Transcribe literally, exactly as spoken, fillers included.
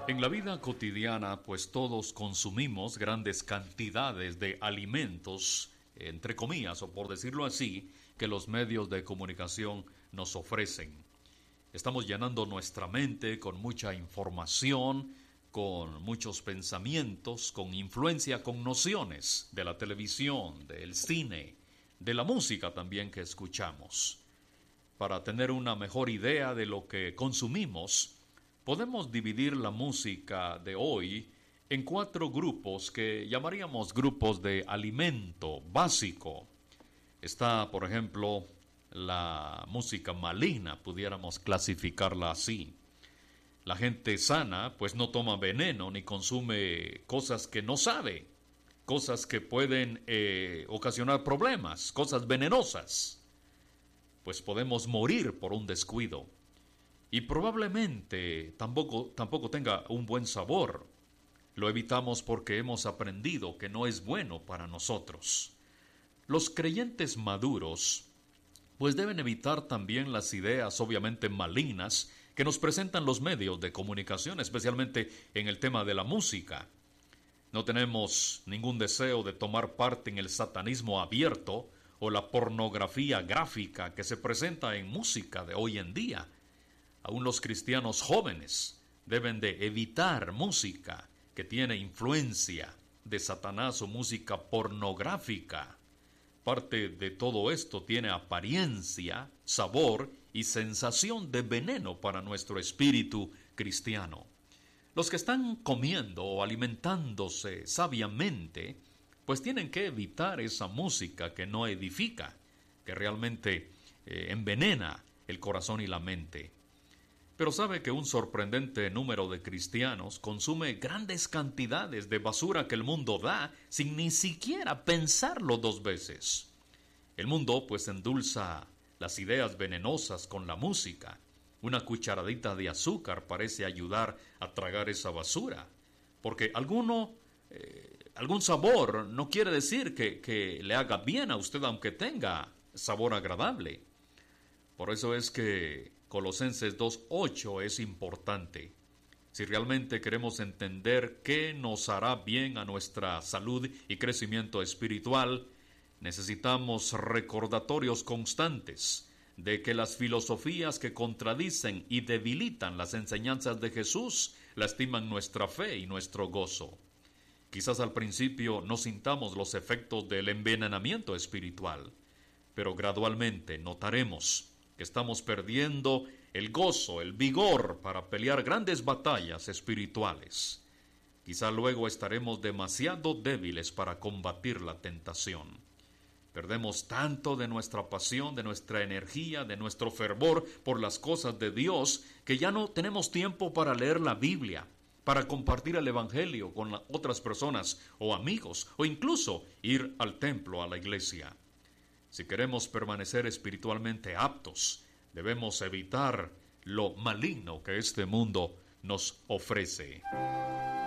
En la vida cotidiana, pues todos consumimos grandes cantidades de alimentos, entre comillas, o por decirlo así, que los medios de comunicación nos ofrecen. Estamos llenando nuestra mente con mucha información, con muchos pensamientos, con influencia, con nociones de la televisión, del cine, de la música también que escuchamos. Para tener una mejor idea de lo que consumimos, podemos dividir la música de hoy en cuatro grupos que llamaríamos grupos de alimento básico. Está, por ejemplo, la música maligna, pudiéramos clasificarla así. La gente sana, pues no toma veneno ni consume cosas que no sabe, cosas que pueden eh, ocasionar problemas, cosas venenosas. Pues podemos morir por un descuido. Y probablemente tampoco, tampoco tenga un buen sabor. Lo evitamos porque hemos aprendido que no es bueno para nosotros. Los creyentes maduros, pues deben evitar también las ideas obviamente malignas que nos presentan los medios de comunicación, especialmente en el tema de la música. No tenemos ningún deseo de tomar parte en el satanismo abierto o la pornografía gráfica que se presenta en música de hoy en día. Aún los cristianos jóvenes deben de evitar música que tiene influencia de Satanás o música pornográfica. Parte de todo esto tiene apariencia, sabor y sensación de veneno para nuestro espíritu cristiano. Los que están comiendo o alimentándose sabiamente, pues tienen que evitar esa música que no edifica, que realmente eh, envenena el corazón y la mente. Pero sabe que un sorprendente número de cristianos consume grandes cantidades de basura que el mundo da sin ni siquiera pensarlo dos veces. El mundo pues endulza las ideas venenosas con la música. Una cucharadita de azúcar parece ayudar a tragar esa basura, porque alguno, eh, algún sabor no quiere decir que, que le haga bien a usted aunque tenga sabor agradable. Por eso es que Colosenses dos ocho es importante. Si realmente queremos entender qué nos hará bien a nuestra salud y crecimiento espiritual, necesitamos recordatorios constantes de que las filosofías que contradicen y debilitan las enseñanzas de Jesús lastiman nuestra fe y nuestro gozo. Quizás al principio no sintamos los efectos del envenenamiento espiritual, pero gradualmente notaremos que estamos perdiendo el gozo, el vigor para pelear grandes batallas espirituales. Quizá luego estaremos demasiado débiles para combatir la tentación. Perdemos tanto de nuestra pasión, de nuestra energía, de nuestro fervor por las cosas de Dios, que ya no tenemos tiempo para leer la Biblia, para compartir el Evangelio con la, otras personas o amigos, o incluso ir al templo, a la iglesia. Si queremos permanecer espiritualmente aptos, debemos evitar lo maligno que este mundo nos ofrece.